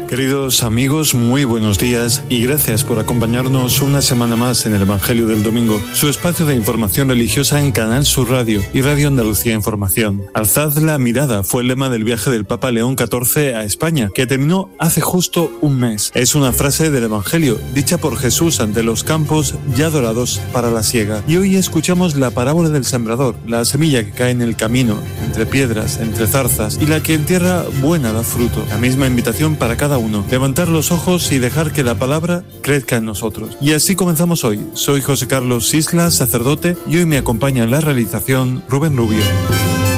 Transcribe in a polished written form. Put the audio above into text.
Queridos amigos, muy buenos días y gracias por acompañarnos una semana más en el Evangelio del Domingo, su espacio de información religiosa en Canal Sur Radio y Radio Andalucía Información. Alzad la mirada fue el lema del viaje del Papa León XIV a España, que terminó hace justo un mes. Es una frase del Evangelio, dicha por Jesús ante los campos ya dorados para la siega. Y hoy escuchamos la parábola del sembrador, la semilla que cae en el camino, entre piedras, entre zarzas, y la que en tierra buena da fruto. La misma invitación para cada uno, levantar los ojos y dejar que la palabra crezca en nosotros. Y así comenzamos hoy. Soy José Carlos Isla, sacerdote, y hoy me acompaña en la realización Rubén Rubio.